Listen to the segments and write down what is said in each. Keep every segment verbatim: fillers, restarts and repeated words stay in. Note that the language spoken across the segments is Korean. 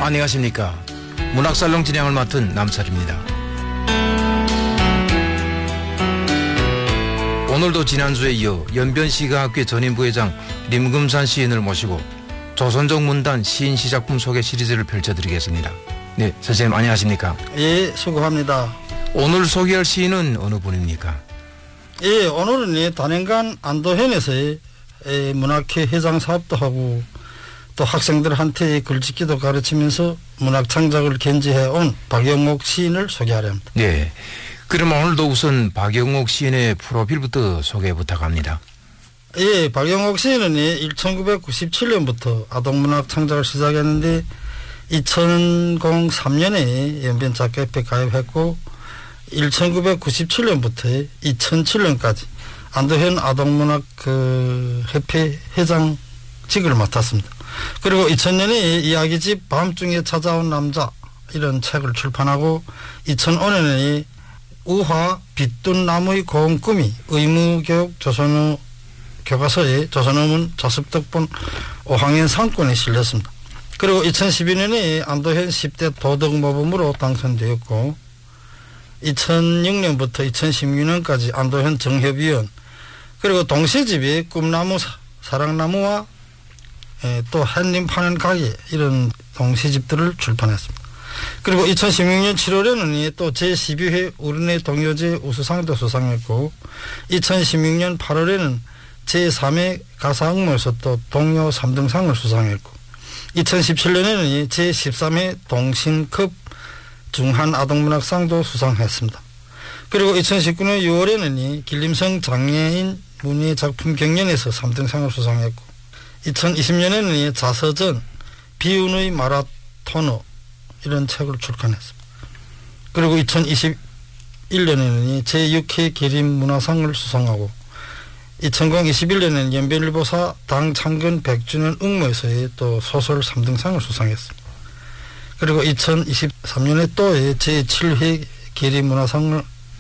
안녕하십니까. 문학살롱 진행을 맡은 남철입니다. 오늘도 지난주에 이어 연변시가학회 전임부회장 림금산 시인을 모시고 조선족 문단 시인 시작품 소개 시리즈를 펼쳐드리겠습니다. 네, 선생님 안녕하십니까? 예, 수고합니다. 오늘 소개할 시인은 어느 분입니까? 예, 오늘은 단연간 안도현에서의 문학회 회장 사업도 하고 또 학생들한테 글짓기도 가르치면서 문학 창작을 견지해온 박영옥 시인을 소개하려 합니다. 네, 그럼 오늘도 우선 박영옥 시인의 프로필부터 소개 부탁합니다. 예, 박영옥 시인은 천구백구십칠 년부터 아동문학 창작을 시작했는데 이천삼 년에 연변작가협회 가입했고 천구백구십칠 년부터 이천칠 년까지 안도현 아동문학 그 협회 회장직을 맡았습니다. 그리고 이천 년에 이야기집 밤중에 찾아온 남자 이런 책을 출판하고 이천오 년에 우화 빛둔 나무의 고운 꿈이 의무교육 조선어 교과서에 조선어문 자습덕본 오 학년 상권에 실렸습니다. 그리고 이천십이 년에 안도현 십 대 도덕모범으로 당선되었고 이천육 년부터 이천십육 년까지 안도현 정협위원 그리고 동시집이 꿈나무 사랑나무와 예, 또 햇님 파는 가게 이런 동시집들을 출판했습니다. 그리고 이천십육 년 칠월에는 또 제십이 회 우리네 동요제 우수상도 수상했고 이천십육 년 팔월에는 제삼 회 가사응모에서 또 동요 삼 등상을 수상했고 이천십칠 년에는 제십삼 회 동신급 중한아동문학상도 수상했습니다. 그리고 이천십구 년 유월에는 길림성 장애인 문예작품 경연에서 삼 등상을 수상했고 이천이십 년에는 자서전 비운의 마라토너 이런 책을 출간했습니다. 그리고 이천이십일 년에는 제육 회 기림문화상을 수상하고 이천이십일 년에는 연변일보사 당창건 백 주년 응모에서의 또 소설 삼 등상을 수상했습니다. 그리고 이천이십삼 년에 또 제칠 회 기림문화상을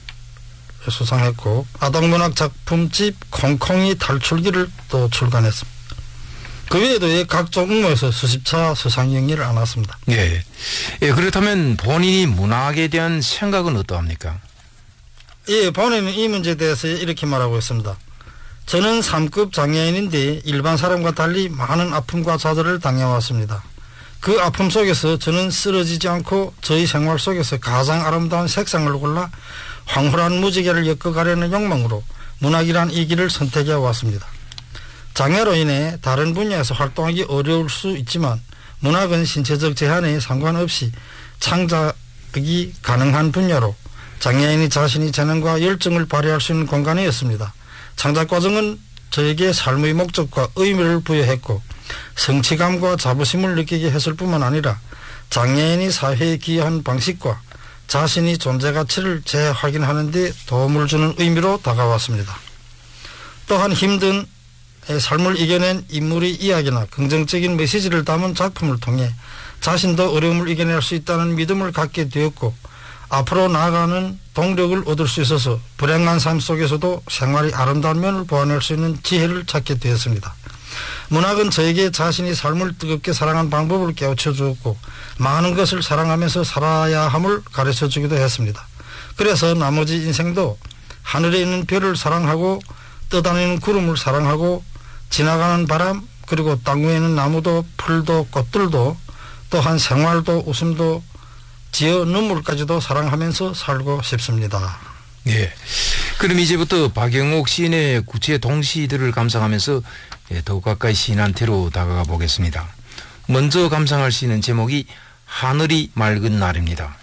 수상했고 아동문학 작품집 콩콩이 탈출기를 또 출간했습니다. 그 외에도 각종 응모에서 수십 차 수상 영예를 안았습니다. 예. 예, 그렇다면 본인이 문학에 대한 생각은 어떠합니까? 예, 본인은 이 문제에 대해서 이렇게 말하고 있습니다. 저는 삼 급 장애인인데 일반 사람과 달리 많은 아픔과 좌절을 당해왔습니다. 그 아픔 속에서 저는 쓰러지지 않고 저희 생활 속에서 가장 아름다운 색상을 골라 황홀한 무지개를 엮어가려는 욕망으로 문학이란 이 길을 선택해 왔습니다. 장애로 인해 다른 분야에서 활동하기 어려울 수 있지만 문학은 신체적 제한에 상관없이 창작이 가능한 분야로 장애인이 자신이 재능과 열정을 발휘할 수 있는 공간이었습니다. 창작 과정은 저에게 삶의 목적과 의미를 부여했고 성취감과 자부심을 느끼게 했을 뿐만 아니라 장애인이 사회에 기여한 방식과 자신이 존재 가치를 재확인하는 데 도움을 주는 의미로 다가왔습니다. 또한 힘든 삶을 이겨낸 인물의 이야기나 긍정적인 메시지를 담은 작품을 통해 자신도 어려움을 이겨낼 수 있다는 믿음을 갖게 되었고 앞으로 나아가는 동력을 얻을 수 있어서 불행한 삶 속에서도 생활의 아름다운 면을 보완할 수 있는 지혜를 찾게 되었습니다. 문학은 저에게 자신이 삶을 뜨겁게 사랑하는 방법을 깨우쳐 주었고 많은 것을 사랑하면서 살아야 함을 가르쳐 주기도 했습니다. 그래서 나머지 인생도 하늘에 있는 별을 사랑하고 떠다니는 구름을 사랑하고 지나가는 바람 그리고 땅 위에 있는 나무도 풀도 꽃들도 또한 생활도 웃음도 지어 눈물까지도 사랑하면서 살고 싶습니다. 예. 그럼 이제부터 박영옥 시인의 구체 동시들을 감상하면서 더욱 가까이 시인한테로 다가가 보겠습니다. 먼저 감상할 시는 제목이 하늘이 맑은 날입니다.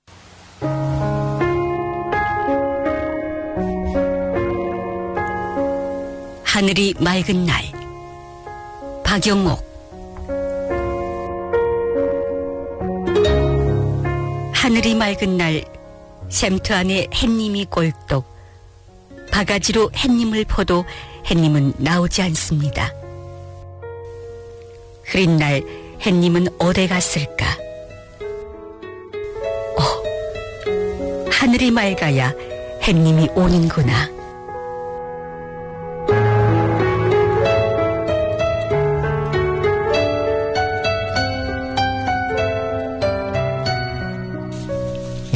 하늘이 맑은 날 박영옥. 하늘이 맑은 날 샘트 안에 햇님이 꼴떡 바가지로 햇님을 퍼도 햇님은 나오지 않습니다. 흐린 날 햇님은 어디 갔을까? 어, 하늘이 맑아야 햇님이 오는구나.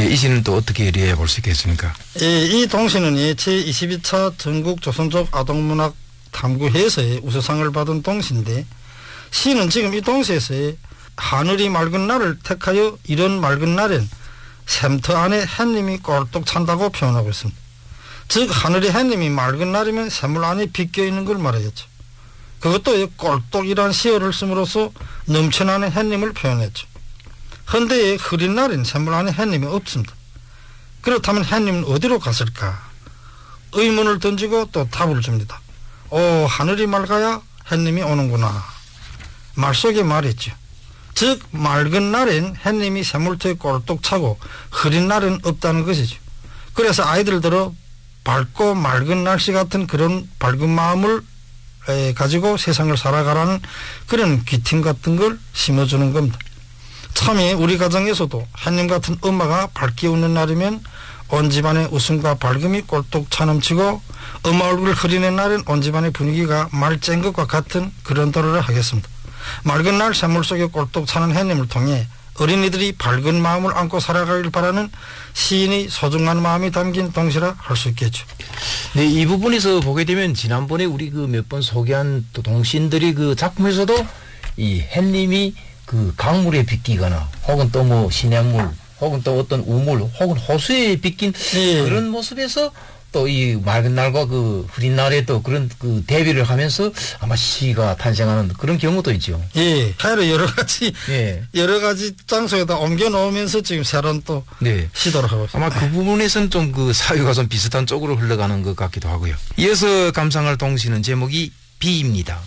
이 시는 또 어떻게 이해해 볼 수 있겠습니까? 예, 이 동시는 제이십이 차 전국 조선족 아동문학 탐구회에서의 우수상을 받은 동시인데 시는 지금 이 동시에서의 하늘이 맑은 날을 택하여 이런 맑은 날엔 샘터 안에 햇님이 꼴떡 찬다고 표현하고 있습니다. 즉 하늘의 햇님이 맑은 날이면 샘물 안에 비껴있는 걸 말하겠죠. 그것도 꼴떡이란 시어를 씀으로써 넘쳐나는 햇님을 표현했죠. 헌데 흐린 날엔 샘물 안에 햇님이 없습니다. 그렇다면 햇님은 어디로 갔을까? 의문을 던지고 또 답을 줍니다. 오, 하늘이 맑아야 햇님이 오는구나. 말 속에 말했죠. 즉 맑은 날엔 햇님이 샘물터에 꼴떡 차고 흐린 날은 없다는 것이죠. 그래서 아이들들어 밝고 맑은 날씨 같은 그런 밝은 마음을 에, 가지고 세상을 살아가라는 그런 귀팀 같은 걸 심어주는 겁니다. 참에 우리 가정에서도 햇님 같은 엄마가 밝게 웃는 날이면 온 집안의 웃음과 밝음이 꼴떡 차넘치고 엄마 얼굴을 흐리는 날엔 온 집안의 분위기가 말쨍 것과 같은 그런 도를 하겠습니다. 맑은 날 샘물 속에 꼴떡 차는 햇님을 통해 어린이들이 밝은 마음을 안고 살아가길 바라는 시인의 소중한 마음이 담긴 동시라 할 수 있겠죠. 네, 이 부분에서 보게 되면 지난번에 우리 그 몇 번 소개한 또 동시인들이 그 작품에서도 이 햇님이 그 강물에 비끼거나 혹은 또 뭐 시냇물 혹은 또 어떤 우물 혹은 호수에 비낀 예. 그런 모습에서 또 이 맑은 날과 그 흐린 날에 또 그런 그 대비를 하면서 아마 시가 탄생하는 그런 경우도 있죠. 예, 해를 여러 가지 예. 여러 가지 장소에다 옮겨 놓으면서 지금 새로운 또 네. 시도를 하고 있습니다. 아마 그 부분에서는 좀 그 사유가 좀 비슷한 쪽으로 흘러가는 것 같기도 하고요. 이어서 감상할 동시는 제목이 비입니다.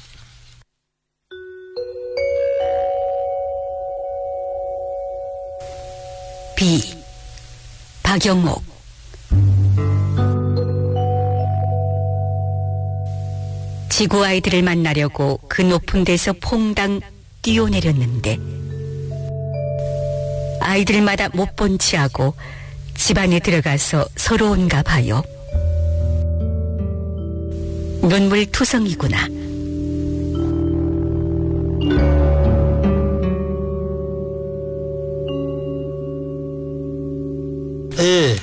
비. 박영옥. 지구 아이들을 만나려고 그 높은 데서 퐁당 뛰어내렸는데 아이들마다 못 본 체하고 집 안에 들어가서 서러운가 봐요. 눈물 투성이구나. 예.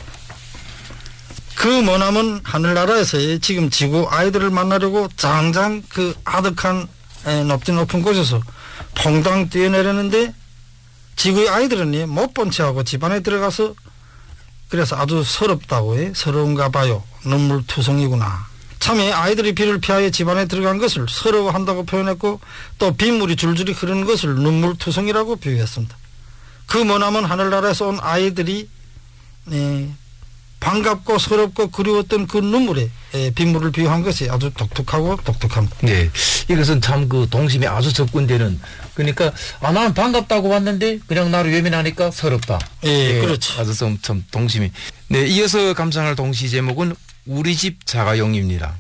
그 머나먼 하늘나라에서의 지금 지구 아이들을 만나려고 장장 그 아득한 에, 높이 높은 곳에서 퐁당 뛰어내렸는데 지구의 아이들은 못 본 채하고 집안에 들어가서 그래서 아주 서럽다고 해. 서러운가 봐요. 눈물 투성이구나. 참에 아이들이 비를 피하여 집안에 들어간 것을 서러워한다고 표현했고 또 빗물이 줄줄이 흐르는 것을 눈물 투성이라고 비유했습니다. 그 머나먼 하늘나라에서 온 아이들이 에, 반갑고 서럽고 그리웠던 그 눈물에 빗물을 비유한 것이 아주 독특하고 독특합니다. 네, 이것은 참 그 동심에 아주 접근되는 그러니까 아 나는 반갑다고 왔는데 그냥 나를 외면하니까 서럽다. 예, 네, 그렇죠. 아주 좀, 좀 동심이. 네, 이어서 감상할 동시 제목은 우리 집 자가용입니다.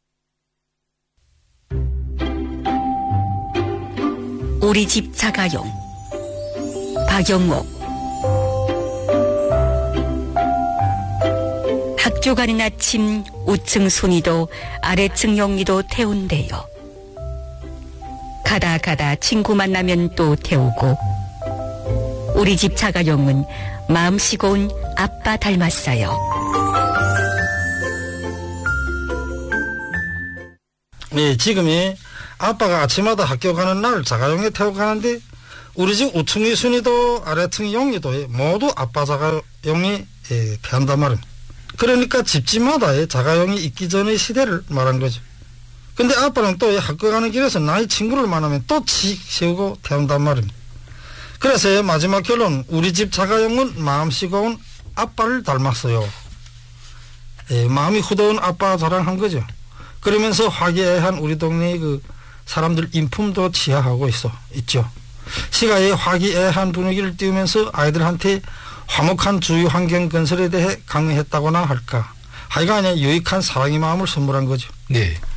우리 집 자가용. 박영옥. 학교 가는 아침 우층 순이도 아래층 영리도 태운대요. 가다 가다 친구 만나면 또 태우고 우리 집 자가용은 마음 시고운 아빠 닮았어요. 네, 지금이 아빠가 아침마다 학교 가는 날 자가용에 태우고 가는데 우리 집 우층의 순이도 아래층의 영리도 모두 아빠 자가용이 예, 태운단 말입니다. 그러니까 집집마다의 자가용이 있기 전의 시대를 말한 거죠. 근데 아빠는 또 학교 가는 길에서 나의 친구를 만나면 또 칙 세우고 태운단 말입니다. 그래서 마지막 결론 우리 집 자가용은 마음 시거운 아빠를 닮았어요. 예, 마음이 후더운 아빠 자랑한 거죠. 그러면서 화기애애한 우리 동네의 그 사람들 인품도 치하하고 있어 있죠. 시가의 화기애애한 분위기를 띄우면서 아이들한테 화목한 주유 환경 건설에 대해 강의했다거나 할까. 하여간 유익한 사랑의 마음을 선물한 거죠. 네.